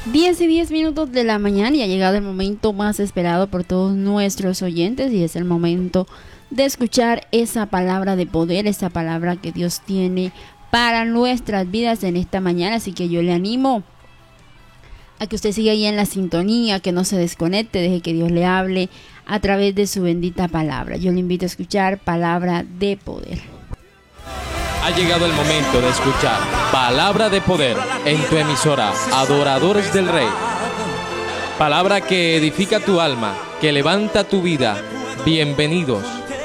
10:10 de la mañana y ha llegado el momento más esperado por todos nuestros oyentes, y es el momento de escuchar esa palabra de poder, esa palabra que Dios tiene para nuestras vidas en esta mañana. Así que yo le animo a que usted siga ahí en la sintonía, que no se desconecte, deje que Dios le hable a través de su bendita palabra. Yo le invito a escuchar palabra de poder. Ha llegado el momento de escuchar Palabra de Poder en tu emisora Adoradores del Rey. Palabra que edifica tu alma, que levanta tu vida. Bienvenidos.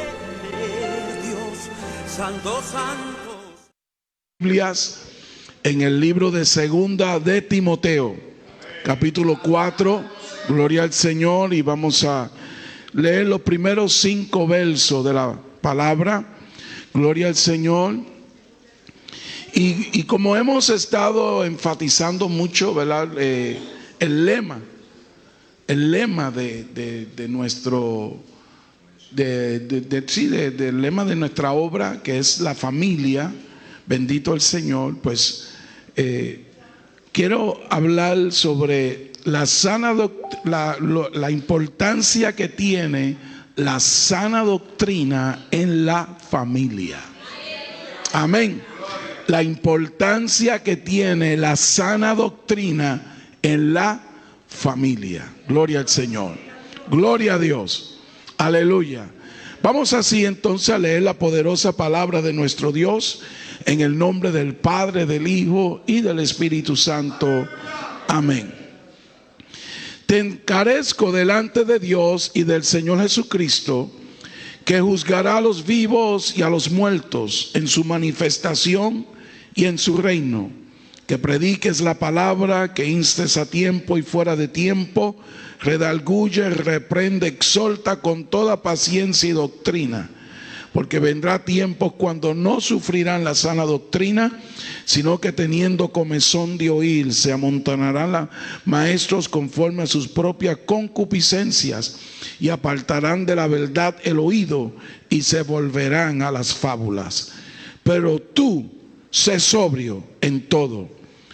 Biblias en el libro de Segunda de Timoteo, capítulo 4. Gloria al Señor, y vamos a leer los primeros 5 versos de la palabra. Gloria al Señor. Y como hemos estado enfatizando mucho, ¿verdad? El lema de nuestro, del lema de nuestra obra, que es la familia, bendito el Señor. Pues quiero hablar sobre la importancia que tiene la sana doctrina en la familia. Amén. La importancia que tiene la sana doctrina en la familia. Gloria al Señor. Gloria a Dios. Aleluya. Vamos así entonces a leer la poderosa palabra de nuestro Dios en el nombre del Padre, del Hijo y del Espíritu Santo. Amén. Te encarezco delante de Dios y del Señor Jesucristo, que juzgará a los vivos y a los muertos en su manifestación y en su reino, que prediques la palabra, que instes a tiempo y fuera de tiempo, redarguye, reprende, exhorta con toda paciencia y doctrina, porque vendrá tiempos cuando no sufrirán la sana doctrina, sino que teniendo comezón de oír, se amontonarán maestros conforme a sus propias concupiscencias, y apartarán de la verdad el oído, y se volverán a las fábulas. Pero tú, sé sobrio en todo,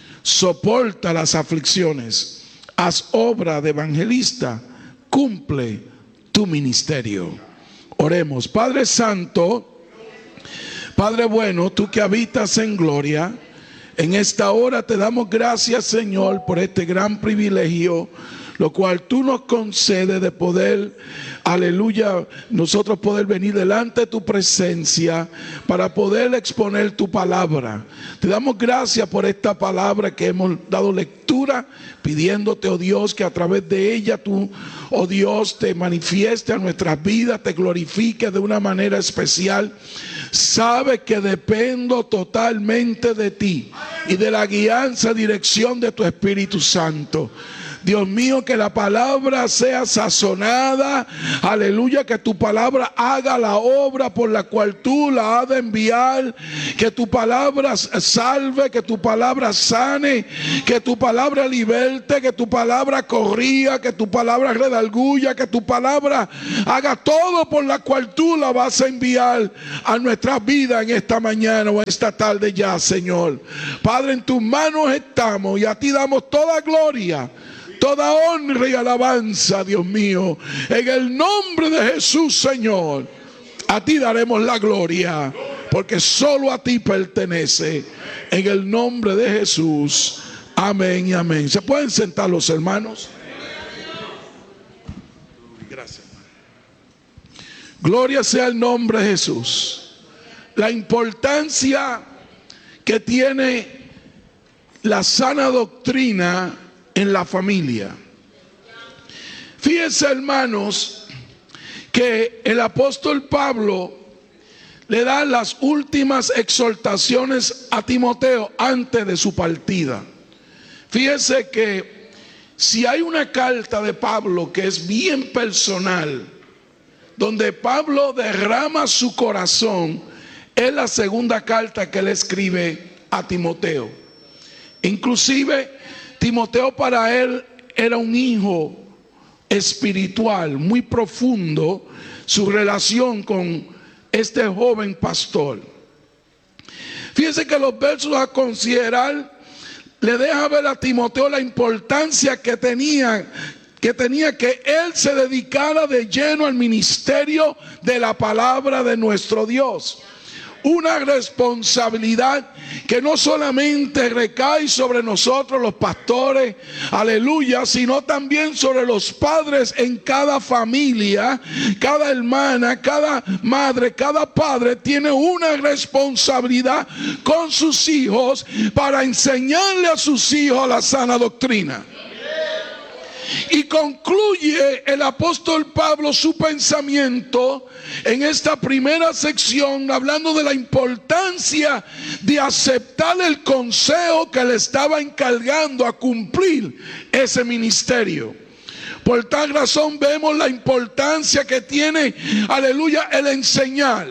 soporta las aflicciones, haz obra de evangelista, cumple tu ministerio. Oremos. Padre Santo, Padre bueno, tú que habitas en gloria, en esta hora te damos gracias, Señor, por este gran privilegio, lo cual tú nos concedes de poder, aleluya, nosotros poder venir delante de tu presencia para poder exponer tu palabra. Te damos gracias por esta palabra que hemos dado lectura, pidiéndote, oh Dios, que a través de ella tú, oh Dios, te manifieste a nuestras vidas, te glorifique de una manera especial. Sabe que dependo totalmente de ti y de la guianza, dirección de tu Espíritu Santo. Dios mío, que la palabra sea sazonada, aleluya, que tu palabra haga la obra por la cual tú la has de enviar, que tu palabra salve, que tu palabra sane, que tu palabra liberte, que tu palabra corría, que tu palabra redarguya, que tu palabra haga todo por la cual tú la vas a enviar a nuestras vidas en esta mañana o esta tarde ya, Señor. Padre, en tus manos estamos y a ti damos toda gloria, toda honra y alabanza, Dios mío. En el nombre de Jesús, Señor, a ti daremos la gloria, porque solo a ti pertenece. En el nombre de Jesús. Amén y amén. ¿Se pueden sentar los hermanos? Gracias. Gloria sea el nombre de Jesús. La importancia que tiene la sana doctrina en la familia. Fíjense, hermanos, que el apóstol Pablo le da las últimas exhortaciones a Timoteo antes de su partida. Fíjense que si hay una carta de Pablo que es bien personal, donde Pablo derrama su corazón, es la segunda carta que él escribe a Timoteo. Inclusive Timoteo para él era un hijo espiritual muy profundo, su relación con este joven pastor. Fíjense que los versos a considerar le deja ver a Timoteo la importancia que tenía que él se dedicara de lleno al ministerio de la palabra de nuestro Dios. Una responsabilidad que no solamente recae sobre nosotros los pastores, aleluya, sino también sobre los padres en cada familia. Cada hermana, cada madre, cada padre tiene una responsabilidad con sus hijos para enseñarle a sus hijos la sana doctrina. Y concluye el apóstol Pablo su pensamiento en esta primera sección hablando de la importancia de aceptar el consejo que le estaba encargando a cumplir ese ministerio. Por tal razón vemos la importancia que tiene, aleluya, el enseñar.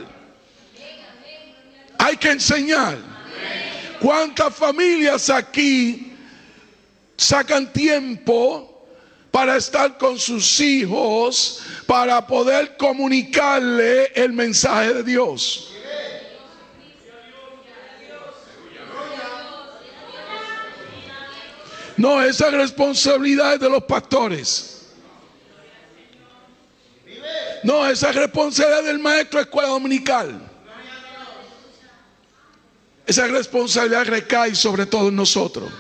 Hay que enseñar. ¿Cuántas familias aquí sacan tiempo para estar con sus hijos, para poder comunicarle el mensaje de Dios? No, esa responsabilidad es de los pastores. No, esa responsabilidad del maestro de escuela dominical. Esa responsabilidad recae sobre todos nosotros.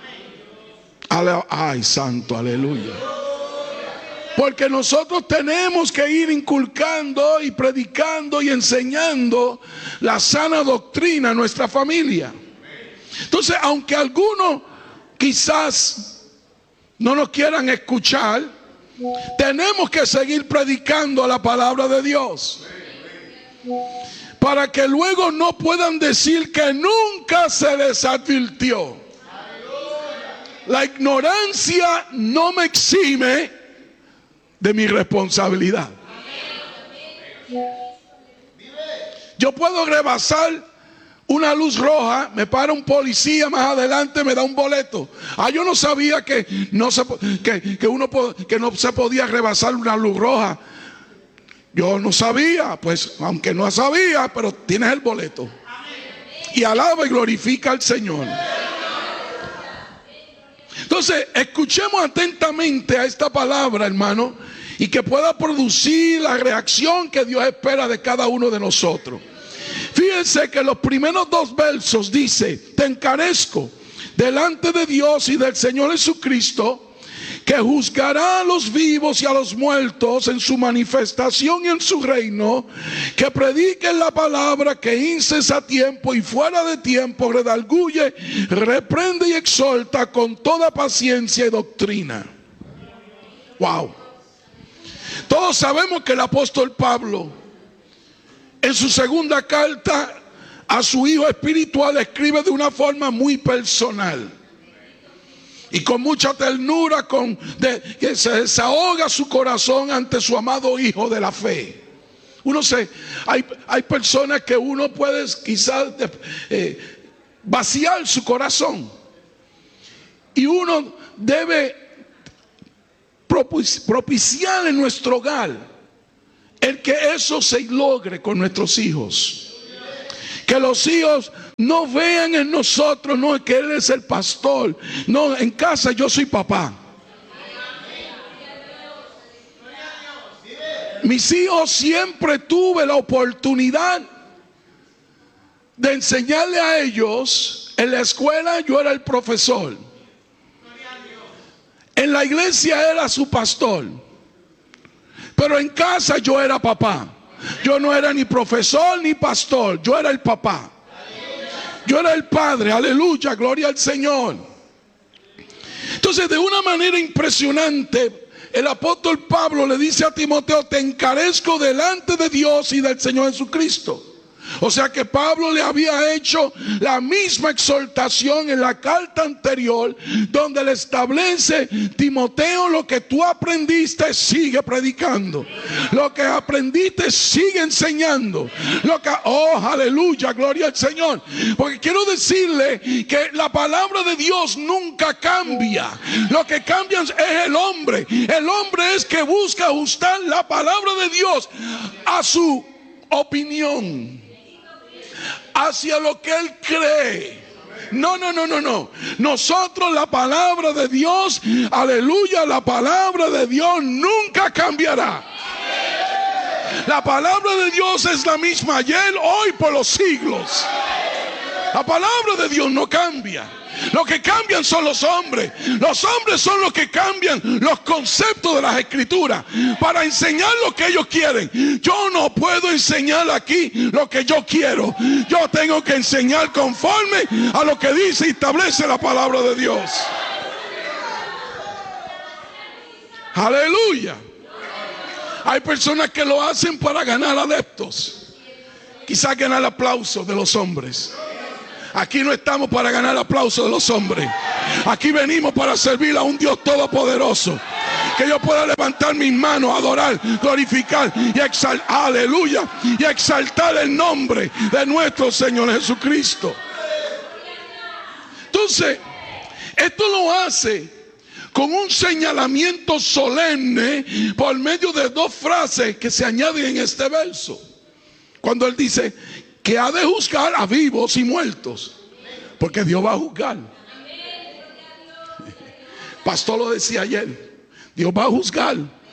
Ay, santo, aleluya. Porque nosotros tenemos que ir inculcando y predicando y enseñando la sana doctrina a nuestra familia. Entonces, aunque algunos quizás no nos quieran escuchar, tenemos que seguir predicando la palabra de Dios, para que luego no puedan decir que nunca se les advirtió. La ignorancia no me exime de mi responsabilidad. Yo puedo rebasar una luz roja, me para un policía más adelante, me da un boleto. Yo no sabía que no se podía rebasar una luz roja. Yo no sabía, pues aunque no sabía, pero tienes el boleto. Y alaba y glorifica al Señor. Entonces, escuchemos atentamente a esta palabra, hermano, y que pueda producir la reacción que Dios espera de cada uno de nosotros. Fíjense que los primeros dos versos dice: te encarezco delante de Dios y del Señor Jesucristo, que juzgará a los vivos y a los muertos en su manifestación y en su reino, que prediquen la palabra, que inces a tiempo y fuera de tiempo, redarguye, reprende y exhorta con toda paciencia y doctrina. Wow. Todos sabemos que el apóstol Pablo, en su segunda carta a su hijo espiritual, escribe de una forma muy personal y con mucha ternura, que se desahoga su corazón ante su amado hijo de la fe. Hay personas que uno puede quizás vaciar su corazón, y uno debe propiciar en nuestro hogar el que eso se logre con nuestros hijos. Que los hijos no vean en nosotros, no, que él es el pastor. No, en casa yo soy papá. Mis hijos siempre tuve la oportunidad de enseñarle a ellos. En la escuela yo era el profesor. En la iglesia era su pastor. Pero en casa yo era papá. Yo no era ni profesor ni pastor, yo era el papá. Yo era el padre, aleluya, gloria al Señor. Entonces, de una manera impresionante, el apóstol Pablo le dice a Timoteo: te encarezco delante de Dios y del Señor Jesucristo. O sea que Pablo le había hecho la misma exhortación en la carta anterior, donde le establece: Timoteo, lo que tú aprendiste, sigue predicando. Lo que aprendiste, sigue enseñando. Aleluya, gloria al Señor. Porque quiero decirle que la palabra de Dios nunca cambia. Lo que cambia es el hombre. El hombre es que busca ajustar la palabra de Dios a su opinión, hacia lo que él cree. No. Nosotros, la palabra de Dios, aleluya, la palabra de Dios nunca cambiará. La palabra de Dios es la misma ayer, hoy, por los siglos. La palabra de Dios no cambia. Lo que cambian son los hombres. Los hombres son los que cambian los conceptos de las escrituras para enseñar lo que ellos quieren. Yo no puedo enseñar aquí lo que yo quiero. Yo tengo que enseñar conforme a lo que dice y establece la palabra de Dios. Aleluya. Hay personas que lo hacen para ganar adeptos, quizás ganar aplausos de los hombres. Aquí no estamos para ganar aplausos de los hombres. Aquí venimos para servir a un Dios todopoderoso. Que yo pueda levantar mis manos, adorar, glorificar y exaltar, aleluya, y exaltar el nombre de nuestro Señor Jesucristo. Entonces, esto lo hace con un señalamiento solemne por medio de dos frases que se añaden en este verso. Cuando él dice que ha de juzgar a vivos y muertos, porque Dios va a juzgar. Pastor lo decía ayer, Dios va a juzgar.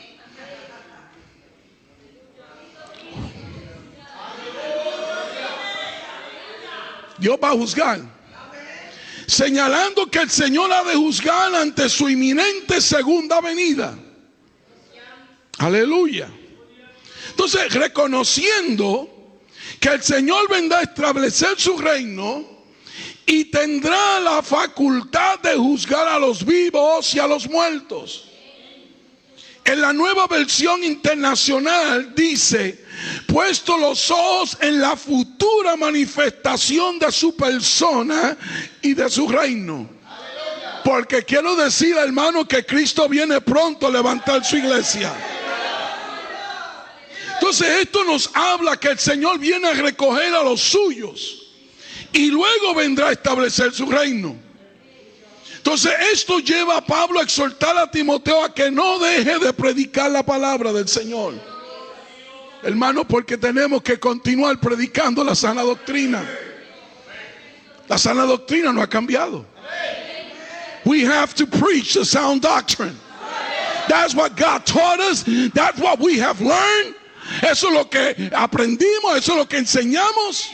Dios va a juzgar, señalando que el Señor ha de juzgar ante su inminente segunda venida. Aleluya. Entonces, reconociendo que el Señor vendrá a establecer su reino y tendrá la facultad de juzgar a los vivos y a los muertos. En la Nueva Versión Internacional dice: puesto los ojos en la futura manifestación de su persona y de su reino. Porque quiero decir, hermano, que Cristo viene pronto a levantar su iglesia. Entonces esto nos habla que el Señor viene a recoger a los suyos y luego vendrá a establecer su reino. Entonces esto lleva a Pablo a exhortar a Timoteo a que no deje de predicar la palabra del Señor. Hermano, porque tenemos que continuar predicando la sana doctrina. La sana doctrina no ha cambiado. We have to preach the sound doctrine. That's what God taught us. That's what we have learned. Eso es lo que aprendimos, eso es lo que enseñamos.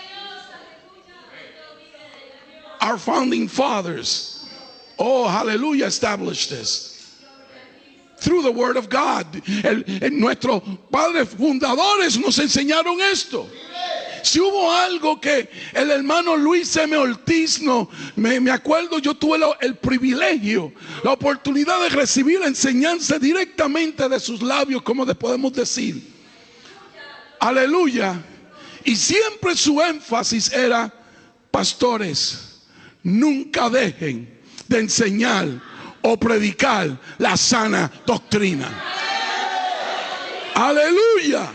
Our founding fathers, oh hallelujah, established this through the word of God. Nuestros padres fundadores nos enseñaron esto. Si hubo algo que el hermano Luis M. Ortiz me acuerdo, yo tuve el privilegio, la oportunidad de recibir la enseñanza directamente de sus labios, como le podemos decir. Aleluya. Y siempre su énfasis era: pastores, nunca dejen de enseñar o predicar la sana doctrina. Aleluya.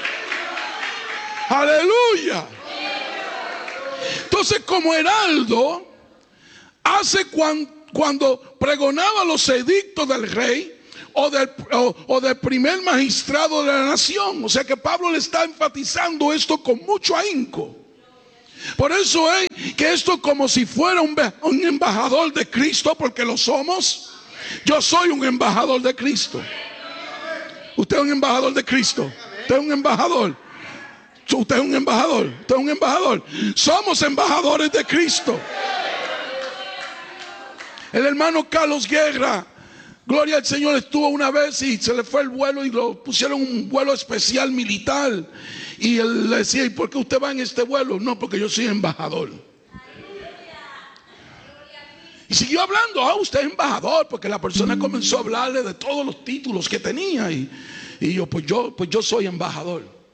Aleluya. Entonces, como heraldo, hace cuando pregonaba los edictos del rey o del primer magistrado de la nación. O sea que Pablo le está enfatizando esto con mucho ahínco. Por eso es que esto, como si fuera un embajador de Cristo, porque lo somos. Yo soy un embajador de Cristo. Usted es un embajador de Cristo. Usted es un embajador. Usted es un embajador. Usted es un embajador. Somos embajadores de Cristo. El hermano Carlos Guerra, gloria al Señor, estuvo una vez y se le fue el vuelo y lo pusieron un vuelo especial militar. Y él le decía: ¿y por qué usted va en este vuelo? No, porque yo soy embajador. Y siguió hablando: usted es embajador, porque la persona comenzó a hablarle de todos los títulos que tenía. Y yo soy embajador.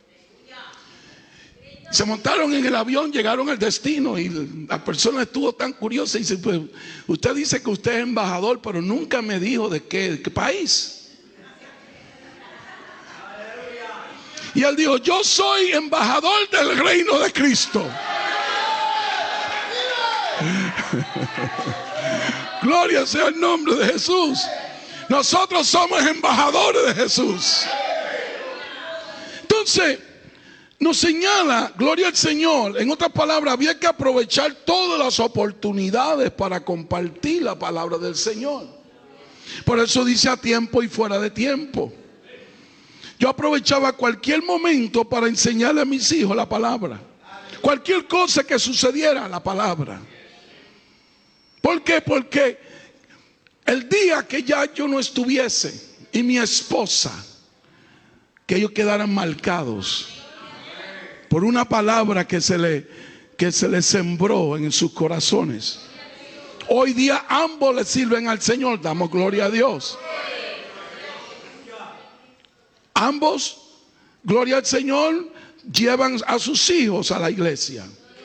Se montaron en el avión, llegaron al destino y la persona estuvo tan curiosa y dice: pues usted dice que usted es embajador, pero nunca me dijo de qué país. Y él dijo: yo soy embajador del reino de Cristo. Gloria sea el nombre de Jesús. Nosotros somos embajadores de Jesús. Entonces, nos señala, gloria al Señor. En otras palabras, había que aprovechar todas las oportunidades para compartir la palabra del Señor. Por eso dice a tiempo y fuera de tiempo. Yo aprovechaba cualquier momento para enseñarle a mis hijos la palabra. Cualquier cosa que sucediera, la palabra. ¿Por qué? Porque el día que ya yo no estuviese y mi esposa, que ellos quedaran marcados por una palabra que se le sembró en sus corazones. Hoy día ambos le sirven al Señor. Damos gloria a Dios. Ambos, gloria al Señor, llevan a sus hijos a la iglesia.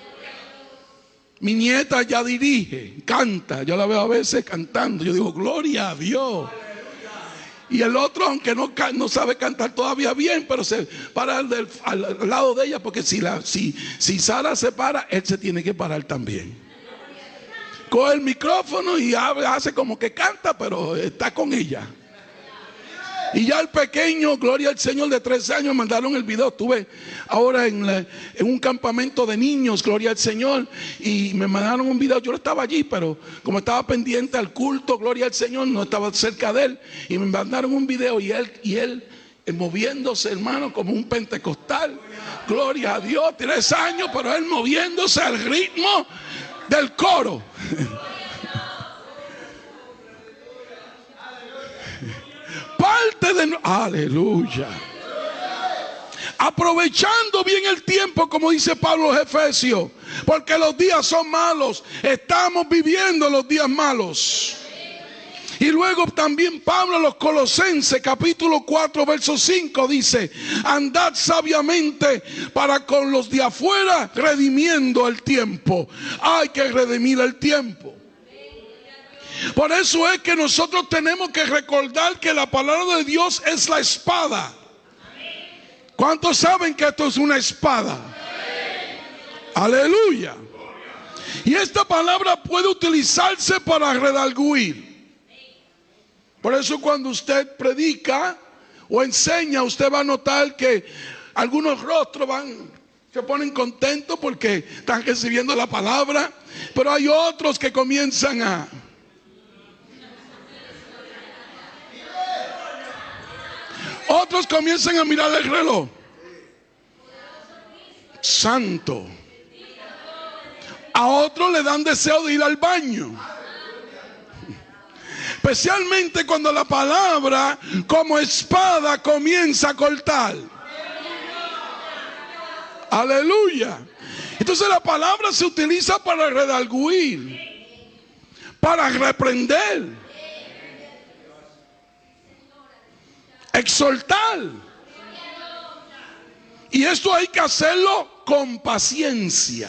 Mi nieta ya dirige, canta. Yo la veo a veces cantando. Yo digo, gloria a Dios. Y el otro, aunque no sabe cantar todavía bien, pero se para al lado de ella, porque si Sara se para, él se tiene que parar también. Coge el micrófono y hace como que canta, pero está con ella. Y ya el pequeño, gloria al Señor, de 13 años, mandaron el video. Estuve ahora en un campamento de niños, gloria al Señor, y me mandaron un video. Yo no estaba allí, pero como estaba pendiente al culto, gloria al Señor, no estaba cerca de él. Y me mandaron un video y él moviéndose, hermano, como un pentecostal. Gloria a Dios, 3 años, pero él moviéndose al ritmo del coro. Parte de... Aleluya. Aprovechando bien el tiempo, como dice Pablo a los Efesios, porque los días son malos. Estamos viviendo los días malos. Y luego también Pablo a los Colosenses, capítulo 4, verso 5, dice: andad sabiamente para con los de afuera, redimiendo el tiempo. Hay que redimir el tiempo. Por eso es que nosotros tenemos que recordar que la palabra de Dios es la espada. ¿Cuántos saben que esto es una espada? Aleluya. Y esta palabra puede utilizarse para redarguir. Por eso cuando usted predica o enseña, usted va a notar que algunos rostros se ponen contentos porque están recibiendo la palabra, pero hay otros que comienzan a... Otros comienzan a mirar el reloj. Santo. A otros le dan deseo de ir al baño. Especialmente cuando la palabra como espada comienza a cortar. Aleluya. Entonces la palabra se utiliza para redarguir, para reprender, exhortar. Y esto hay que hacerlo con paciencia.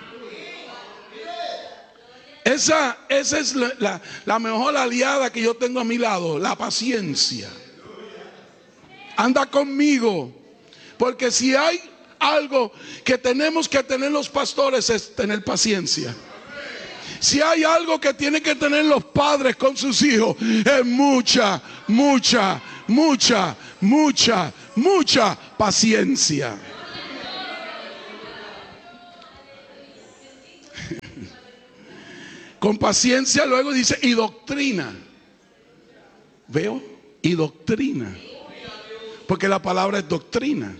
Esa es la mejor aliada que yo tengo a mi lado, la paciencia. Anda conmigo, porque si hay algo que tenemos que tener los pastores es tener paciencia. Si hay algo que tienen que tener los padres con sus hijos es mucha paciencia. Con paciencia luego dice y doctrina. ¿Veo? Y doctrina. Porque la palabra es doctrina.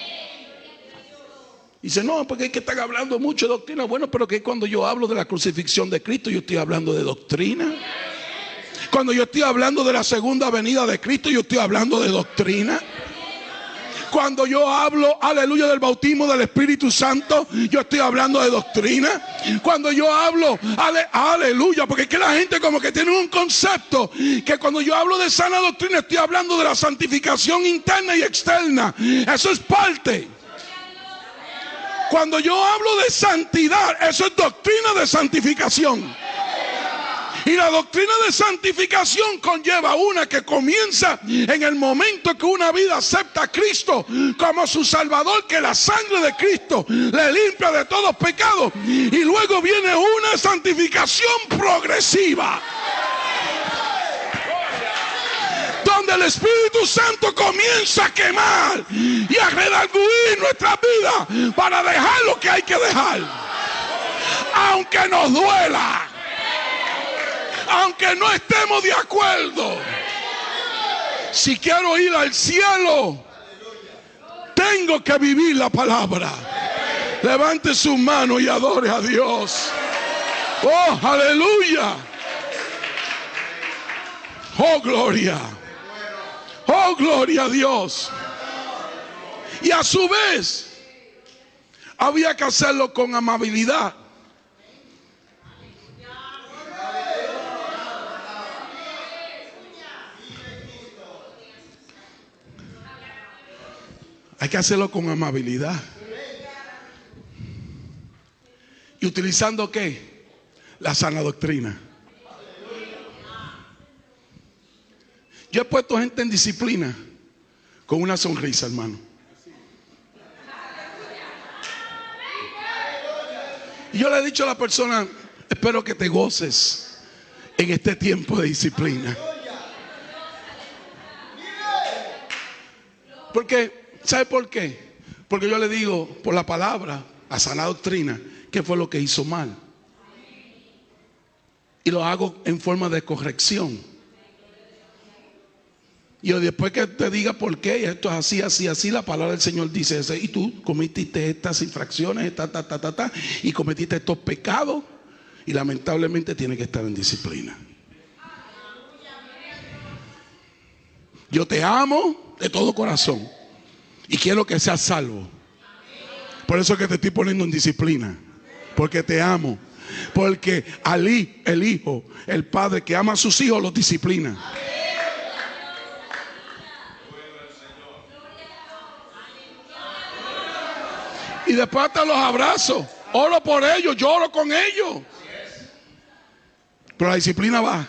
Dice, no, porque hay que estar hablando mucho de doctrina. Bueno, pero que cuando yo hablo de la crucifixión de Cristo, yo estoy hablando de doctrina. Cuando yo estoy hablando de la segunda venida de Cristo, yo estoy hablando de doctrina. Cuando yo hablo, aleluya, del bautismo del Espíritu Santo, yo estoy hablando de doctrina. Cuando yo hablo, aleluya, porque es que la gente como que tiene un concepto que cuando yo hablo de sana doctrina, estoy hablando de la santificación interna y externa. Eso es parte. Cuando yo hablo de santidad, eso es doctrina de santificación. Y la doctrina de santificación conlleva una que comienza en el momento que una vida acepta a Cristo como su Salvador, que la sangre de Cristo le limpia de todos pecados. Y luego viene una santificación progresiva, donde el Espíritu Santo comienza a quemar y a redarguir nuestra vida para dejar lo que hay que dejar, aunque nos duela, aunque no estemos de acuerdo. Si quiero ir al cielo, tengo que vivir la palabra. Levante sus manos y adore a Dios. Oh, aleluya. Oh, gloria. Oh, gloria a Dios. Y a su vez, había que hacerlo con amabilidad. Hay que hacerlo con amabilidad. ¿Y utilizando qué? La sana doctrina. Yo he puesto gente en disciplina con una sonrisa, hermano. Y yo le he dicho a la persona: espero que te goces en este tiempo de disciplina. Porque, ¿sabe por qué? Porque yo le digo por la palabra, a sana doctrina, qué fue lo que hizo mal. Y lo hago en forma de corrección. Y después que te diga por qué esto es así, así, así, la palabra del Señor dice eso. Y tú cometiste estas infracciones, y cometiste estos pecados. Y lamentablemente tiene que estar en disciplina. Yo te amo de todo corazón y quiero que seas salvo. Por eso es que te estoy poniendo en disciplina. Porque te amo. Porque el hijo, el padre que ama a sus hijos, los disciplina. Y después hasta los abrazo. Oro por ellos, lloro con ellos. Pero la disciplina va.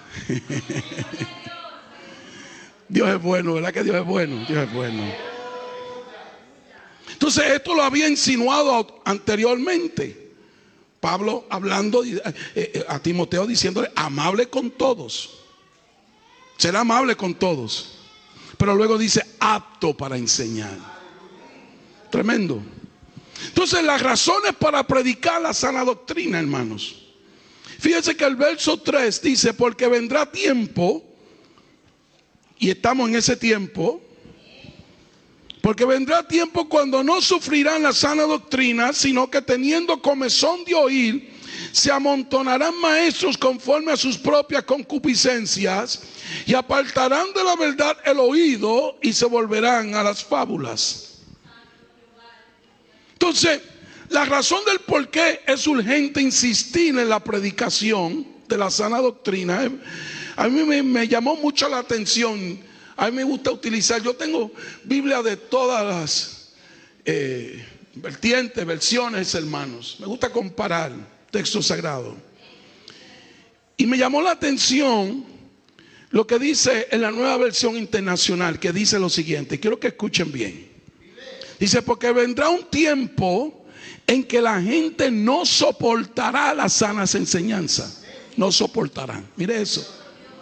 Dios es bueno, ¿verdad que Dios es bueno? Dios es bueno. Entonces esto lo había insinuado anteriormente. Pablo hablando a Timoteo diciéndole: amable con todos. Será amable con todos. Pero luego dice: apto para enseñar. Tremendo. Entonces las razones para predicar la sana doctrina, hermanos. Fíjense que el verso 3 dice: porque vendrá tiempo, y estamos en ese tiempo, porque vendrá tiempo cuando no sufrirán la sana doctrina, sino que teniendo comezón de oír, se amontonarán maestros conforme a sus propias concupiscencias, y apartarán de la verdad el oído y se volverán a las fábulas. Entonces, la razón del por qué es urgente insistir en la predicación de la sana doctrina, a mí me llamó mucho la atención. A mí me gusta utilizar, yo tengo Biblia de todas las vertientes, versiones, hermanos. Me gusta comparar textos sagrados. Y me llamó la atención lo que dice en la Nueva Versión Internacional, que dice lo siguiente. Quiero que escuchen bien. Dice: porque vendrá un tiempo en que la gente no soportará las sanas enseñanzas. No soportarán. Mire eso.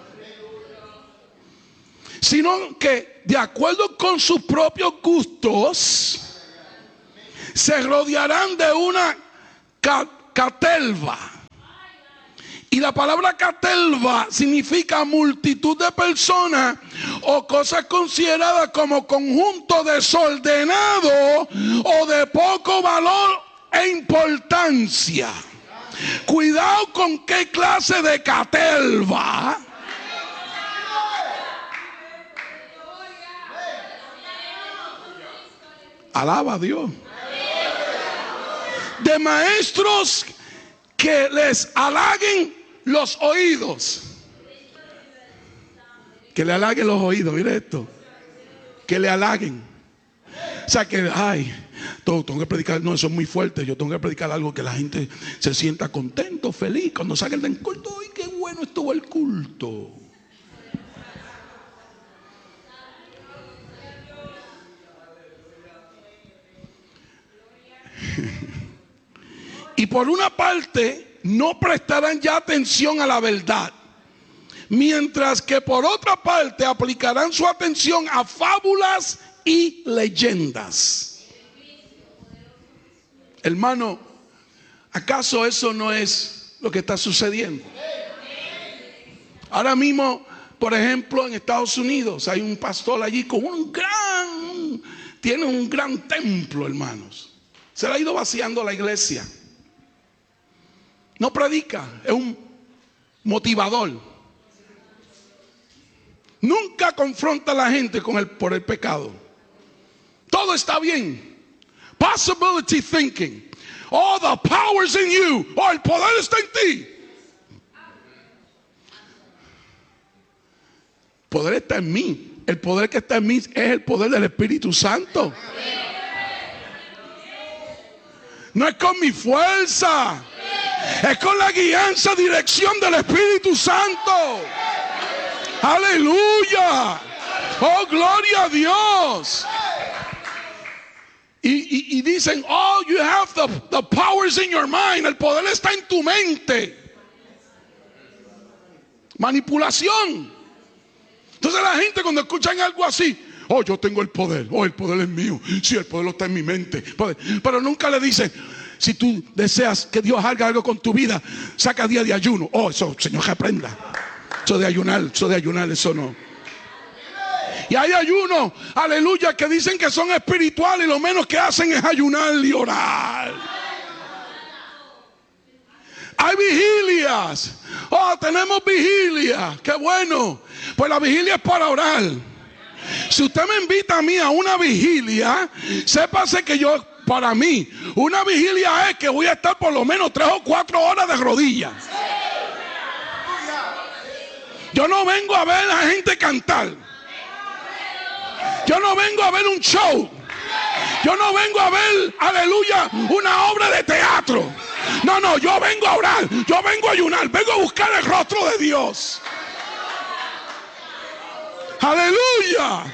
Sino que de acuerdo con sus propios gustos se rodearán de una catelva. Y la palabra catelva significa multitud de personas o cosas consideradas como conjunto desordenado o de poco valor e importancia. Cuidado con qué clase de catelva. Alaba a Dios. De maestros que les halaguen los oídos. Que le halaguen los oídos. Mire esto. Que le halaguen. O sea que, tengo que predicar. No, eso es muy fuerte. Yo tengo que predicar algo que la gente se sienta contento, feliz. Cuando salgan del culto, ¡ay, qué bueno estuvo el culto! Y por una parte no prestarán ya atención a la verdad, mientras que por otra parte aplicarán su atención a fábulas y leyendas. Hermano, ¿acaso eso no es lo que está sucediendo? Ahora mismo, por ejemplo, en Estados Unidos hay un pastor allí con tiene un gran templo, hermanos. Se le ha ido vaciando la iglesia. No predica, es un motivador. Nunca confronta a la gente por el pecado. Todo está bien. Possibility thinking. Oh, the power's in you. Oh, el poder está en ti. El poder está en mí. El poder que está en mí es el poder del Espíritu Santo. No es con mi fuerza. Es con la guianza, dirección del Espíritu Santo. Aleluya. Oh, gloria a Dios. Y dicen, oh, you have the powers in your mind. El poder está en tu mente. Manipulación. Entonces la gente cuando escuchan algo así, oh, yo tengo el poder. Oh, el poder es mío. Sí, el poder está en mi mente. Pero nunca le dicen, si tú deseas que Dios haga algo con tu vida, saca día de ayuno. Oh, eso, Señor, que aprenda. Eso de ayunar, eso no. Y hay ayunos, aleluya, que dicen que son espirituales y lo menos que hacen es ayunar y orar. Hay vigilias. Oh, tenemos vigilia. Qué bueno. Pues la vigilia es para orar. Si usted me invita a mí a una vigilia, sépase que para mí, una vigilia es que voy a estar por lo menos 3 o 4 horas de rodillas. Yo no vengo a ver a la gente cantar. Yo no vengo a ver un show. Yo no vengo a ver, aleluya, una obra de teatro. No, yo vengo a orar. Yo vengo a ayunar. Vengo a buscar el rostro de Dios. Aleluya.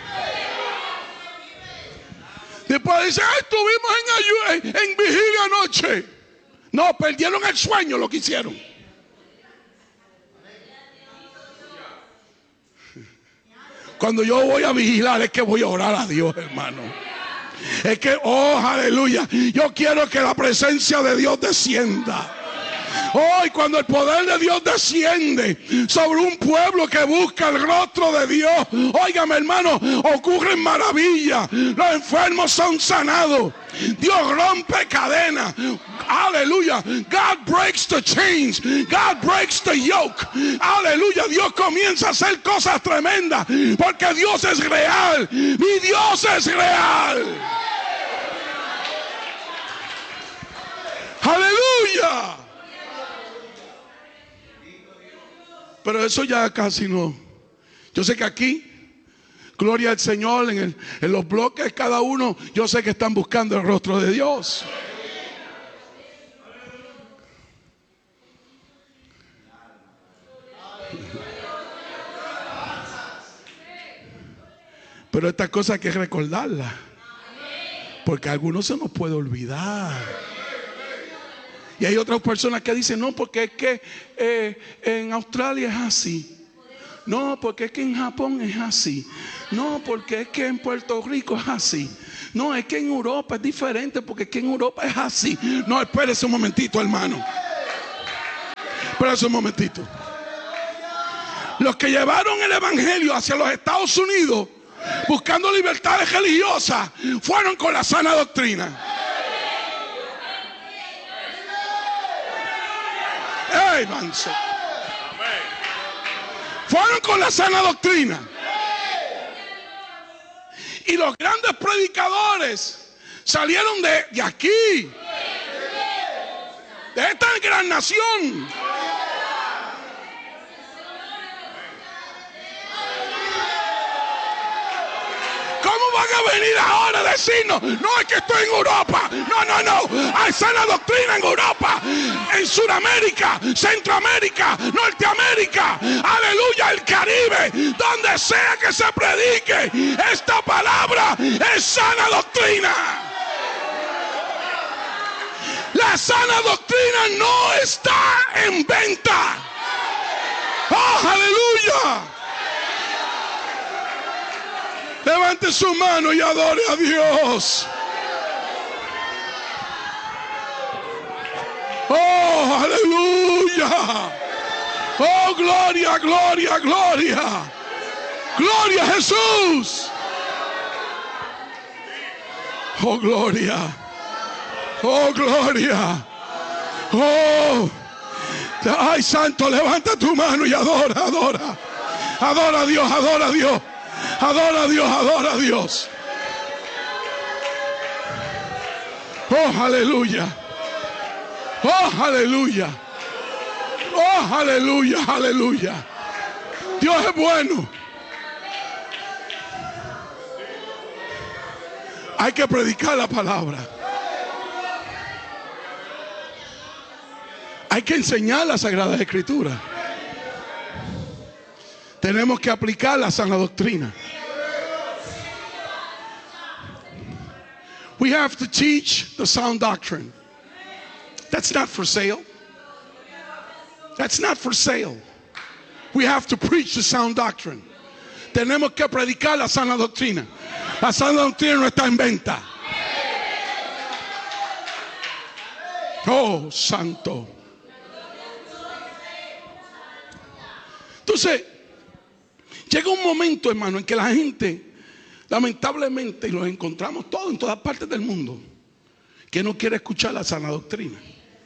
Después dice, estuvimos en vigilia anoche. No, perdieron el sueño lo que hicieron. Cuando yo voy a vigilar es que voy a orar a Dios, hermano. Es que, oh, aleluya, yo quiero que la presencia de Dios descienda. Hoy cuando el poder de Dios desciende sobre un pueblo que busca el rostro de Dios, óigame, hermano, ocurren maravillas. Los enfermos son sanados. Dios rompe cadenas. Aleluya. God breaks the chains. God breaks the yoke. Aleluya. Dios comienza a hacer cosas tremendas porque Dios es real. Mi Dios es real. Aleluya. Pero eso ya casi no. Yo sé que aquí, gloria al Señor, en los bloques cada uno, yo sé que están buscando el rostro de Dios. Pero estas cosas hay que recordarlas, porque a algunos se nos puede olvidar. Y hay otras personas que dicen, no, porque es que en Australia es así. No, porque es que en Japón es así. No, porque es que en Puerto Rico es así. No, es que en Europa es diferente, porque es que en Europa es así. No, espérese un momentito, hermano. Espérese un momentito. Los que llevaron el evangelio hacia los Estados Unidos, buscando libertades religiosas, fueron con la sana doctrina. ¡Ey, manso! Fueron con la sana doctrina. Y los grandes predicadores salieron de aquí, de esta gran nación. ¿Cómo van a venir ahora a decirnos, no, es que estoy en Europa? No, hay sana doctrina en Europa, en Sudamérica, Centroamérica, Norteamérica, aleluya, el Caribe, donde sea que se predique esta palabra, es sana doctrina. La sana doctrina no está en venta. ¡Oh, aleluya! Levante su mano y adore a Dios. ¡Oh, aleluya! ¡Oh, gloria, gloria, gloria! ¡Gloria a Jesús! ¡Oh, gloria! ¡Oh, gloria! ¡Oh! ¡Ay, santo! Levanta tu mano y adora, adora. Adora a Dios, adora a Dios. Adora a Dios, adora a Dios. ¡Oh, aleluya! ¡Oh, aleluya! ¡Oh, aleluya, aleluya! Dios es bueno. Hay que predicar la palabra. Hay que enseñar la Sagrada Escritura. Tenemos que aplicar la sana doctrina. We have to teach the sound doctrine. That's not for sale. That's not for sale. We have to preach the sound doctrine. Tenemos que predicar la sana doctrina. La sana doctrina no está en venta. Oh, santo. Entonces, llega un momento, hermano, en que la gente, lamentablemente, y los encontramos todos en todas partes del mundo, que no quiere escuchar la sana doctrina.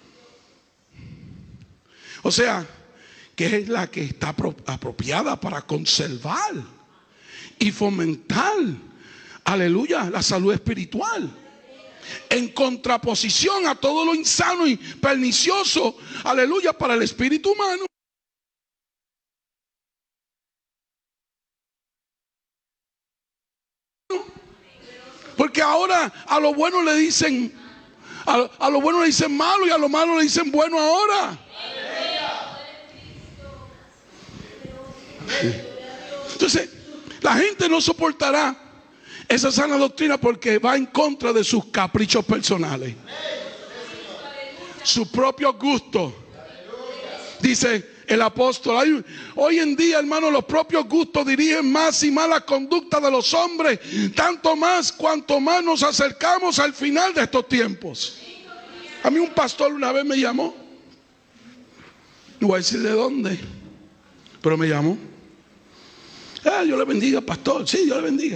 O sea, que es la que está apropiada para conservar y fomentar, aleluya, la salud espiritual. En contraposición a todo lo insano y pernicioso, aleluya, para el espíritu humano. Porque ahora a lo bueno le dicen, a lo bueno le dicen malo y a lo malo le dicen bueno ahora. Entonces, la gente no soportará esa sana doctrina porque va en contra de sus caprichos personales, su propio gusto. Dice el apóstol, hoy en día, hermano, los propios gustos dirigen más y más la conducta de los hombres, tanto más cuanto más nos acercamos al final de estos tiempos. A mí un pastor una vez me llamó, no voy a decir de dónde, pero me llamó. Dios le bendiga, pastor. Sí, Dios le bendiga.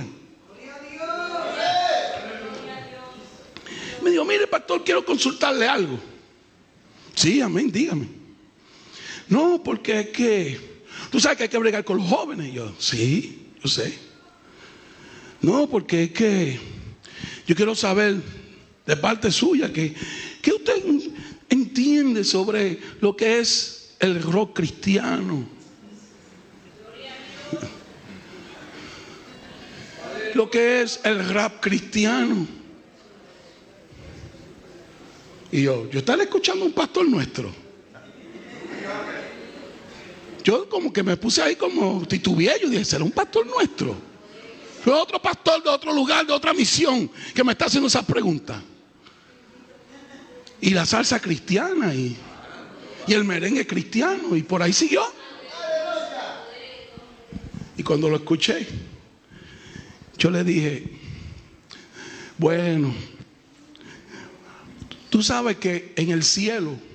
Me dijo, mire, pastor, quiero consultarle algo. Sí, amén, dígame. No, porque es que tú sabes que hay que bregar con los jóvenes. Yo, sí, yo sé. No, porque es que yo quiero saber de parte suya que usted entiende sobre lo que es el rock cristiano, lo que es el rap cristiano. Y yo estaba escuchando a un pastor nuestro. Yo como que me puse ahí como titubeé. Yo dije, ¿será un pastor nuestro? Fue otro pastor de otro lugar, de otra misión, que me está haciendo esas preguntas. Y la salsa cristiana y el merengue cristiano, y por ahí siguió. Y cuando lo escuché, yo le dije, bueno, tú sabes que en el cielo